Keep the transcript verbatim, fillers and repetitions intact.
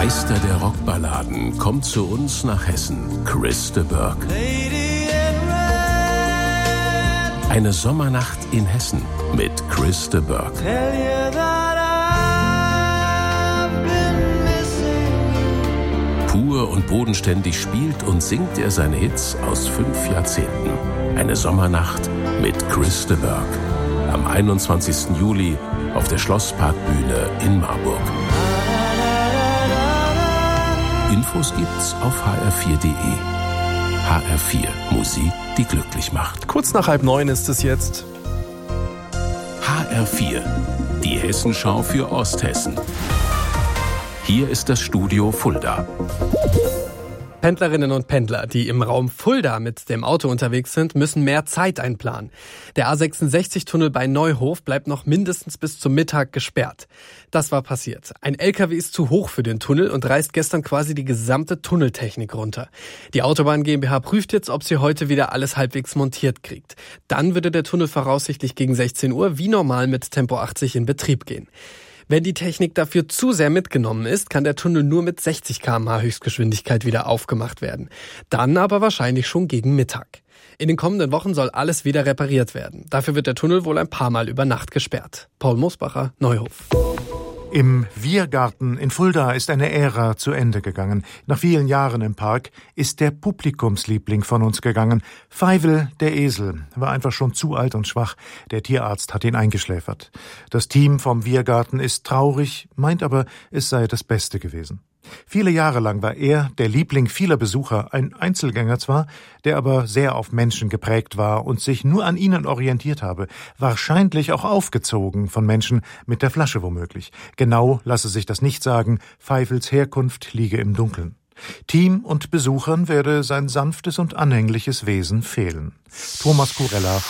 Meister der Rockballaden kommt zu uns nach Hessen, Chris de Burgh. Eine Sommernacht in Hessen mit Chris de Burgh. Pur und bodenständig spielt und singt er seine Hits aus fünf Jahrzehnten. Eine Sommernacht mit Chris de Burgh. Am einundzwanzigsten Juli auf der Schlossparkbühne in Marburg. Infos gibt's auf h r vier punkt d e. H R vier, Musik, die glücklich macht. Kurz nach halb neun ist es jetzt. H R vier, die Hessenschau für Osthessen. Hier ist das Studio Fulda. Pendlerinnen und Pendler, die im Raum Fulda mit dem Auto unterwegs sind, müssen mehr Zeit einplanen. Der A sechsundsechzig-Tunnel bei Neuhof bleibt noch mindestens bis zum Mittag gesperrt. Das war passiert. Ein L K W ist zu hoch für den Tunnel und reißt gestern quasi die gesamte Tunneltechnik runter. Die Autobahn GmbH prüft jetzt, ob sie heute wieder alles halbwegs montiert kriegt. Dann würde der Tunnel voraussichtlich gegen sechzehn Uhr wie normal mit Tempo achtzig in Betrieb gehen. Wenn die Technik dafür zu sehr mitgenommen ist, kann der Tunnel nur mit sechzig Kilometer pro Stunde Höchstgeschwindigkeit wieder aufgemacht werden. Dann aber wahrscheinlich schon gegen Mittag. In den kommenden Wochen soll alles wieder repariert werden. Dafür wird der Tunnel wohl ein paar Mal über Nacht gesperrt. Paul Mosbacher, Neuhof. Im Wirgarten in Fulda ist eine Ära zu Ende gegangen. Nach vielen Jahren im Park ist der Publikumsliebling von uns gegangen. Feivel, der Esel, war einfach schon zu alt und schwach. Der Tierarzt hat ihn eingeschläfert. Das Team vom Wirgarten ist traurig, meint aber, es sei das Beste gewesen. Viele Jahre lang war er der Liebling vieler Besucher, ein Einzelgänger zwar, der aber sehr auf Menschen geprägt war und sich nur an ihnen orientiert habe, wahrscheinlich auch aufgezogen von Menschen, mit der Flasche womöglich. Genau lasse sich das nicht sagen, Feivels Herkunft liege im Dunkeln. Team und Besuchern werde sein sanftes und anhängliches Wesen fehlen. Thomas Kurella